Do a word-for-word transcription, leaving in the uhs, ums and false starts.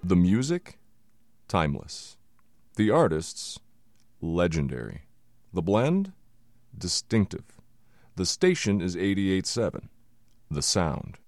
The music, timeless. The artists, legendary. The blend, distinctive. The station is eighty-eight point seven. The sound.